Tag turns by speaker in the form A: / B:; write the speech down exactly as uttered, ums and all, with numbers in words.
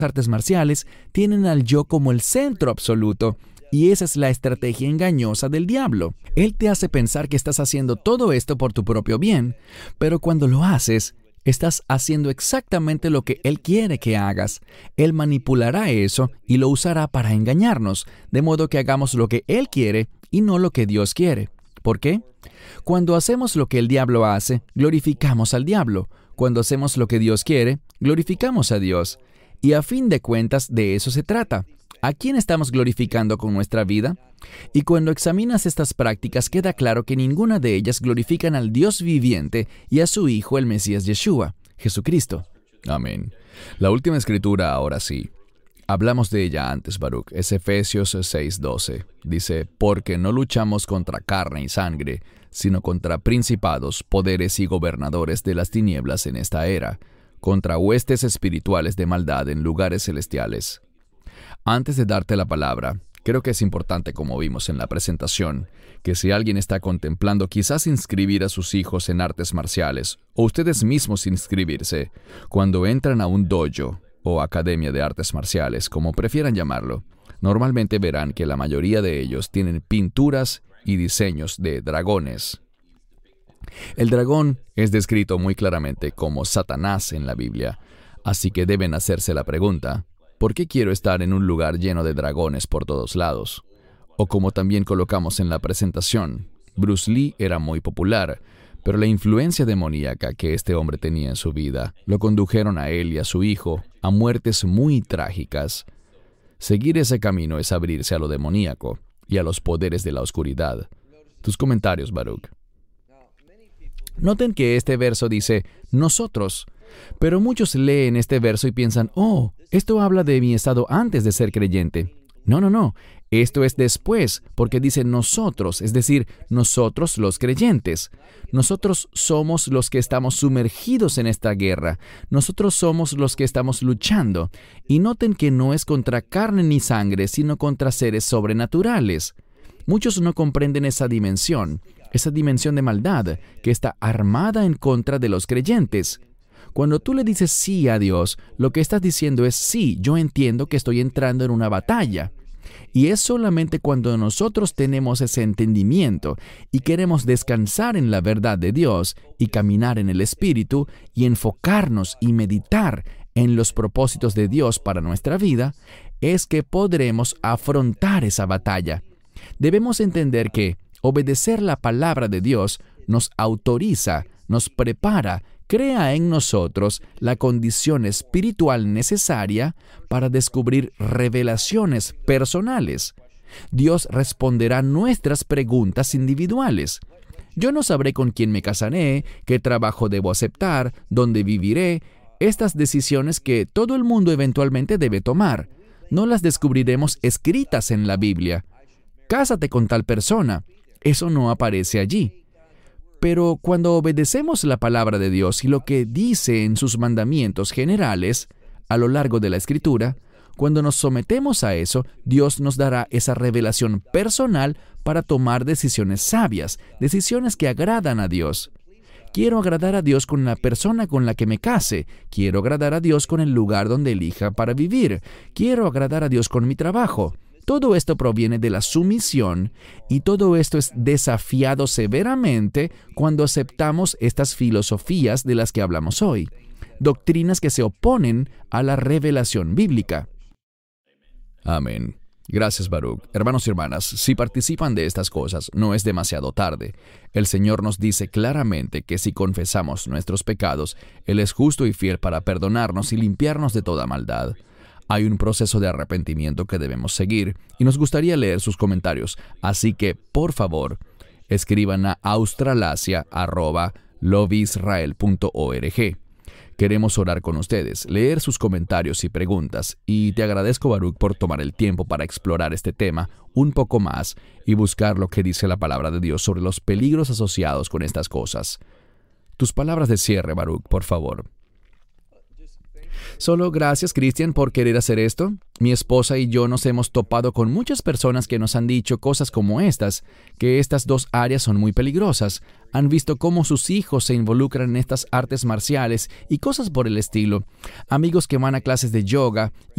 A: artes marciales tienen al yo como el centro absoluto. Y esa es la estrategia engañosa del diablo. Él te hace pensar que estás haciendo todo esto por tu propio bien, pero cuando lo haces, estás haciendo exactamente lo que Él quiere que hagas. Él manipulará eso y lo usará para engañarnos, de modo que hagamos lo que Él quiere y no lo que Dios quiere. ¿Por qué? Cuando hacemos lo que el diablo hace, glorificamos al diablo. Cuando hacemos lo que Dios quiere, glorificamos a Dios. Y a fin de cuentas, de eso se trata. ¿A quién estamos glorificando con nuestra vida? Y cuando examinas estas prácticas, queda claro que ninguna de ellas glorifican al Dios viviente y a su Hijo, el Mesías Yeshua, Jesucristo.
B: Amén. La última escritura, ahora sí. Hablamos de ella antes, Baruch. Es Efesios seis doce. Dice, porque no luchamos contra carne y sangre, sino contra principados, poderes y gobernadores de las tinieblas en esta era, contra huestes espirituales de maldad en lugares celestiales. Antes de darte la palabra, creo que es importante, como vimos en la presentación, que si alguien está contemplando quizás inscribir a sus hijos en artes marciales, o ustedes mismos inscribirse, cuando entran a un dojo o academia de artes marciales, como prefieran llamarlo, normalmente verán que la mayoría de ellos tienen pinturas y diseños de dragones. El dragón es descrito muy claramente como Satanás en la Biblia, así que deben hacerse la pregunta, ¿por qué quiero estar en un lugar lleno de dragones por todos lados? O como también colocamos en la presentación, Bruce Lee era muy popular, pero la influencia demoníaca que este hombre tenía en su vida lo condujeron a él y a su hijo a muertes muy trágicas. Seguir ese camino es abrirse a lo demoníaco y a los poderes de la oscuridad. Tus comentarios, Baruch.
A: Noten que este verso dice, nosotros. Pero muchos leen este verso y piensan, oh, esto habla de mi estado antes de ser creyente. No, no, no. Esto es después, porque dice nosotros, es decir, nosotros los creyentes. Nosotros somos los que estamos sumergidos en esta guerra. Nosotros somos los que estamos luchando. Y noten que no es contra carne ni sangre, sino contra seres sobrenaturales. Muchos no comprenden esa dimensión, esa dimensión de maldad que está armada en contra de los creyentes. Cuando tú le dices sí a Dios, lo que estás diciendo es sí, yo entiendo que estoy entrando en una batalla. Y es solamente cuando nosotros tenemos ese entendimiento y queremos descansar en la verdad de Dios y caminar en el Espíritu y enfocarnos y meditar en los propósitos de Dios para nuestra vida, es que podremos afrontar esa batalla. Debemos entender que obedecer la palabra de Dios nos autoriza, nos prepara, crea en nosotros la condición espiritual necesaria para descubrir revelaciones personales. Dios responderá nuestras preguntas individuales. Yo no sabré con quién me casaré, qué trabajo debo aceptar, dónde viviré. Estas decisiones que todo el mundo eventualmente debe tomar, no las descubriremos escritas en la Biblia. Cásate con tal persona. Eso no aparece allí. Pero cuando obedecemos la palabra de Dios y lo que dice en sus mandamientos generales a lo largo de la Escritura, cuando nos sometemos a eso, Dios nos dará esa revelación personal para tomar decisiones sabias, decisiones que agradan a Dios. Quiero agradar a Dios con la persona con la que me case. Quiero agradar a Dios con el lugar donde elija para vivir. Quiero agradar a Dios con mi trabajo. Todo esto proviene de la sumisión y todo esto es desafiado severamente cuando aceptamos estas filosofías de las que hablamos hoy, doctrinas que se oponen a la revelación bíblica.
B: Amén. Gracias, Baruch. Hermanos y hermanas, si participan de estas cosas, no es demasiado tarde. El Señor nos dice claramente que si confesamos nuestros pecados, Él es justo y fiel para perdonarnos y limpiarnos de toda maldad. Hay un proceso de arrepentimiento que debemos seguir y nos gustaría leer sus comentarios, así que, por favor, escriban a australasia arroba lovisrael punto org. Queremos orar con ustedes, leer sus comentarios y preguntas, y te agradezco, Baruch, por tomar el tiempo para explorar este tema un poco más y buscar lo que dice la palabra de Dios sobre los peligros asociados con estas cosas. Tus palabras de cierre, Baruch, por favor.
A: Solo gracias, Christian, por querer hacer esto. Mi esposa y yo nos hemos topado con muchas personas que nos han dicho cosas como estas, que estas dos áreas son muy peligrosas. Han visto cómo sus hijos se involucran en estas artes marciales y cosas por el estilo. Amigos que van a clases de yoga